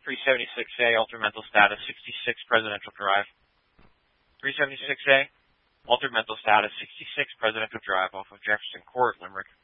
376A, altered mental status, 66 Presidential Drive. 376A, altered mental status, 66 Presidential Drive off of Jefferson Court, Limerick.